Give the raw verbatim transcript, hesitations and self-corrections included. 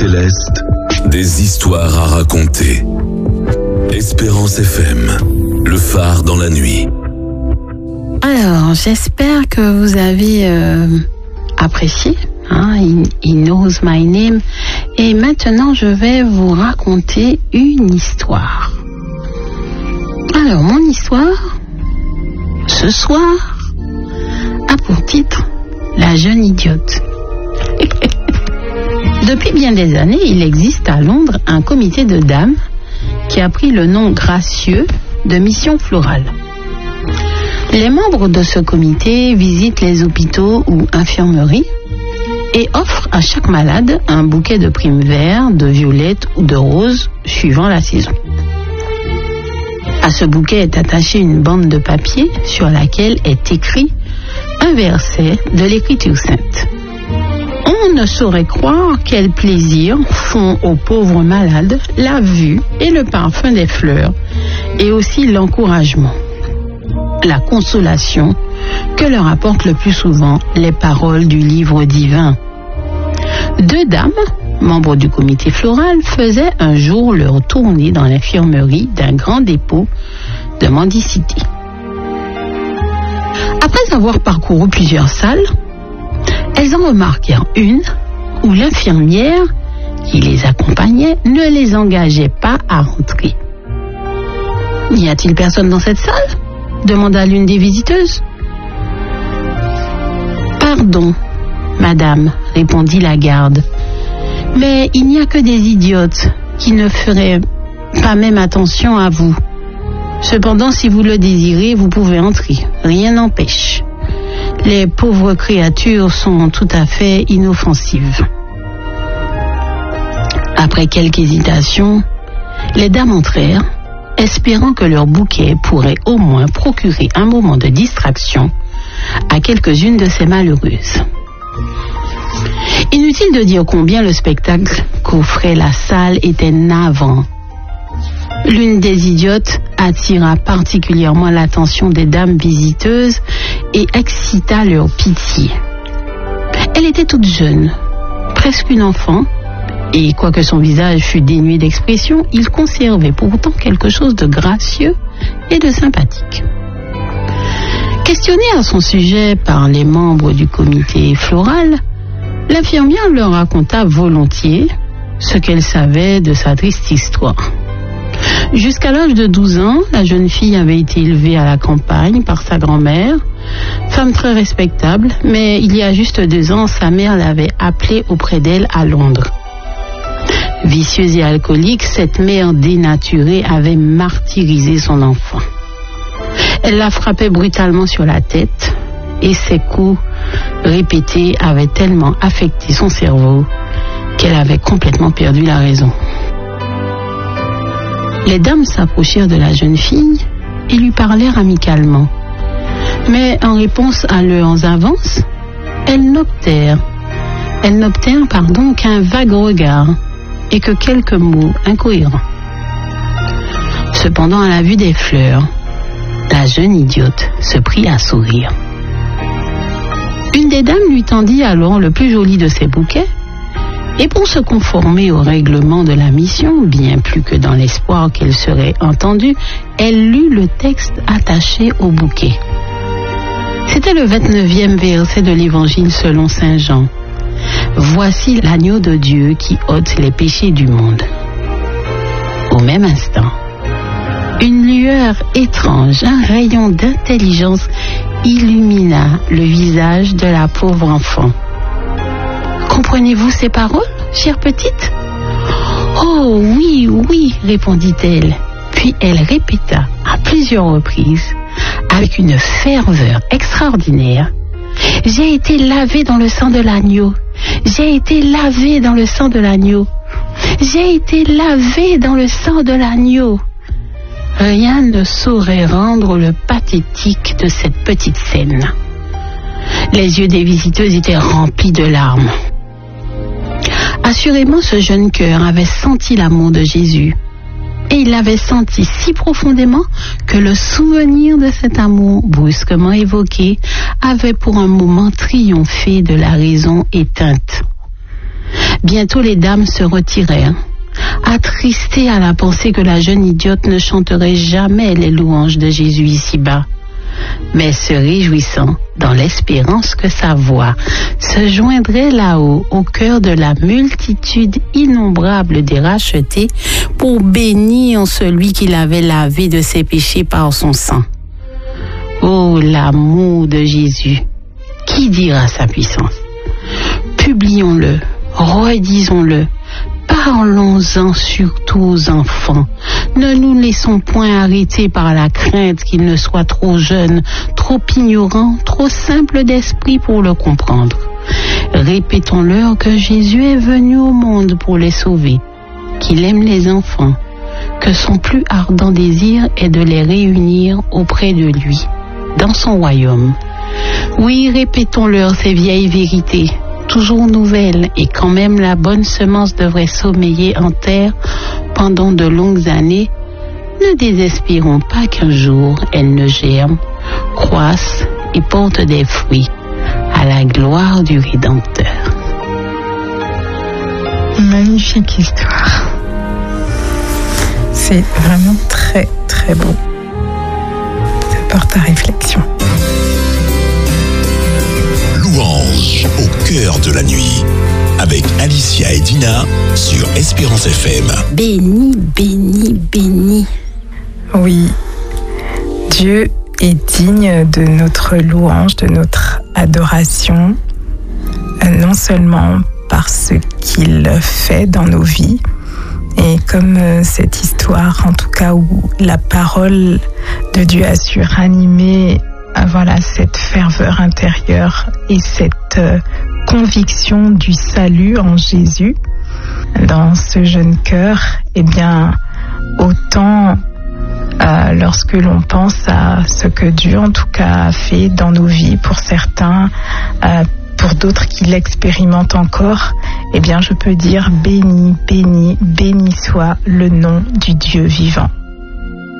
céleste, des histoires à raconter. Espérance F M, le phare dans la nuit. Alors, j'espère que vous avez euh, apprécié hein, He, He Knows My Name. Et maintenant, je vais vous raconter une histoire. Alors, mon histoire, ce soir, a pour titre « La jeune idiote ». Depuis bien des années, il existe à Londres un comité de dames qui a pris le nom gracieux de Mission Florale. Les membres de ce comité visitent les hôpitaux ou infirmeries et offrent à chaque malade un bouquet de primes verts, de violettes ou de roses suivant la saison. À ce bouquet est attachée une bande de papier sur laquelle est écrit un verset de l'Écriture sainte. On ne saurait croire quel plaisir font aux pauvres malades la vue et le parfum des fleurs, et aussi l'encouragement, la consolation que leur apportent le plus souvent les paroles du livre divin. Deux dames, membres du comité floral, faisaient un jour leur tournée dans l'infirmerie d'un grand dépôt de mendicité. Après avoir parcouru plusieurs salles, elles en remarquèrent une où l'infirmière qui les accompagnait ne les engageait pas à rentrer. « N'y a-t-il personne dans cette salle ?» demanda l'une des visiteuses. « Pardon, madame, répondit la garde, mais il n'y a que des idiotes qui ne feraient pas même attention à vous. Cependant, si vous le désirez, vous pouvez entrer, rien n'empêche. Les pauvres créatures sont tout à fait inoffensives. » Après quelques hésitations, les dames entrèrent, espérant que leur bouquet pourrait au moins procurer un moment de distraction à quelques-unes de ces malheureuses. Inutile de dire combien le spectacle qu'offrait la salle était navrant. L'une des idiotes attira particulièrement l'attention des dames visiteuses et excita leur pitié. Elle était toute jeune, presque une enfant, et quoique son visage fût dénué d'expression, il conservait pourtant quelque chose de gracieux et de sympathique. Questionnée à son sujet par les membres du comité floral, l'infirmière leur raconta volontiers ce qu'elle savait de sa triste histoire. Jusqu'à l'âge de douze ans, la jeune fille avait été élevée à la campagne par sa grand-mère, femme très respectable, mais il y a juste deux ans, sa mère l'avait appelée auprès d'elle à Londres. Vicieuse et alcoolique, cette mère dénaturée avait martyrisé son enfant. Elle la frappait brutalement sur la tête et ses coups répétés avaient tellement affecté son cerveau qu'elle avait complètement perdu la raison. Les dames s'approchèrent de la jeune fille et lui parlèrent amicalement. Mais en réponse à leurs avances, elles n'obtinrent, elles n'obtinrent pardon, qu'un vague regard et que quelques mots incohérents. Cependant, à la vue des fleurs, la jeune idiote se prit à sourire. Une des dames lui tendit alors le plus joli de ses bouquets, et pour se conformer au règlement de la mission, bien plus que dans l'espoir qu'elle serait entendue, elle lut le texte attaché au bouquet. C'était le vingt-neuvième verset de l'Évangile selon saint Jean. « Voici l'agneau de Dieu qui ôte les péchés du monde. » Au même instant, une lueur étrange, un rayon d'intelligence illumina le visage de la pauvre enfant. « Comprenez-vous ces paroles, chère petite ?»« Oh oui, oui, répondit-elle. » Puis elle répéta à plusieurs reprises, avec une ferveur extraordinaire, « J'ai été lavée dans le sang de l'agneau. J'ai été lavée dans le sang de l'agneau. J'ai été lavée dans le sang de l'agneau. » Rien ne saurait rendre le pathétique de cette petite scène. Les yeux des visiteuses étaient remplis de larmes. Assurément, ce jeune cœur avait senti l'amour de Jésus. Et il l'avait senti si profondément que le souvenir de cet amour brusquement évoqué avait pour un moment triomphé de la raison éteinte. Bientôt les dames se retirèrent, attristées à la pensée que la jeune idiote ne chanterait jamais les louanges de Jésus ici-bas, mais se réjouissant dans l'espérance que sa voix se joindrait là-haut au cœur de la multitude innombrable des rachetés pour bénir celui qui l'avait lavé de ses péchés par son sang. Oh, l'amour de Jésus! Qui dira sa puissance? Publions-le, redisons-le, parlons-en surtout aux enfants. Ne nous laissons point arrêter par la crainte qu'ils ne soient trop jeunes, trop ignorants, trop simples d'esprit pour le comprendre. Répétons-leur que Jésus est venu au monde pour les sauver, qu'il aime les enfants, que son plus ardent désir est de les réunir auprès de lui, dans son royaume. Oui, répétons-leur ces vieilles vérités, toujours nouvelles, et quand même la bonne semence devrait sommeiller en terre pendant de longues années, ne désespérons pas qu'un jour elle ne germe, croisse et porte des fruits à la gloire du Rédempteur. Magnifique histoire. C'est vraiment très très beau. Ça porte à réflexion. Louange au cœur de la nuit, avec Alicia et Dina sur Espérance F M. Béni, béni, béni. Oui, Dieu est digne de notre louange, de notre adoration, non seulement par ce qu'il fait dans nos vies, et comme cette histoire, en tout cas, où la parole de Dieu a su ranimer voilà, cette ferveur intérieure et cette euh, conviction du salut en Jésus dans ce jeune cœur, eh bien, autant euh, lorsque l'on pense à ce que Dieu, en tout cas, a fait dans nos vies pour certains, euh, pour d'autres qui l'expérimentent encore, eh bien, je peux dire béni, béni, béni soit le nom du Dieu vivant.